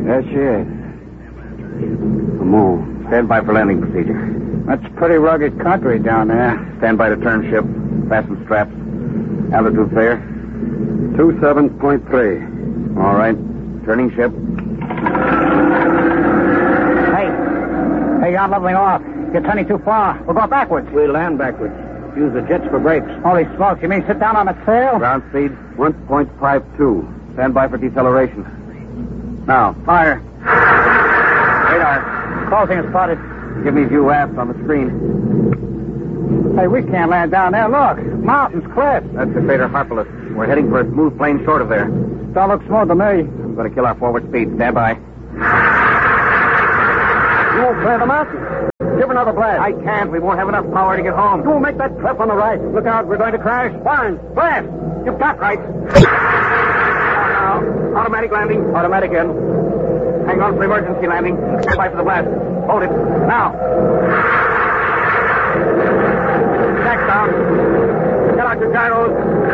There she is. The moon. Stand by for landing procedure. That's pretty rugged country down there. Stand by to turn ship. Fasten straps. Altitude fair. 27.3. All right. Turning ship. Hey, you're leveling off. You're turning too far. We'll go backwards. We land backwards. Use the jets for brakes. Holy smokes, you mean sit down on the sail? Ground speed 1.52. Stand by for deceleration. Now, fire. Radar. Closing is spotted. Give me view aft on the screen. Hey, we can't land down there. Look, mountains, cliffs. That's the crater Harpalus. We're heading for a smooth plane short of there. Don't look smooth to me. I'm going to kill our forward speed. Stand by. You won't clear the mountains. Give another blast. I can't. We won't have enough power to get home. You will make that cliff on the right. Look out, we're going to crash. Fine. Blast. You've got right. Now, automatic landing. Automatic in. Hang on for emergency landing. Stand by for the blast. Hold it. Now. Back down. Get out your gyros.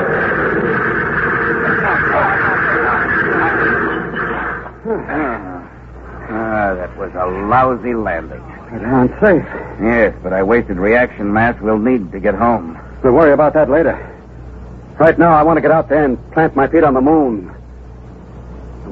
That was a lousy landing. Pretty unsafe. Yes, but I wasted reaction mass we'll need to get home. We'll worry about that later. Right now, I want to get out there and plant my feet on the moon.